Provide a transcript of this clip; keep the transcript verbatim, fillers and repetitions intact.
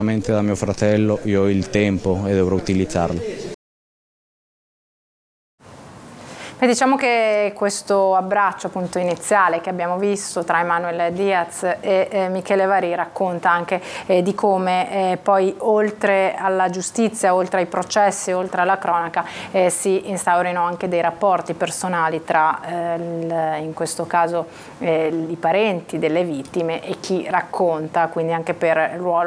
Da mio fratello io ho il tempo e dovrò utilizzarlo. E diciamo che questo abbraccio appunto iniziale che abbiamo visto tra Emanuel Diaz e eh, Michele Varì racconta anche eh, di come eh, poi oltre alla giustizia, oltre ai processi, oltre alla cronaca eh, si instaurino anche dei rapporti personali tra eh, il, in questo caso eh, i parenti delle vittime e chi racconta, quindi anche per il ruolo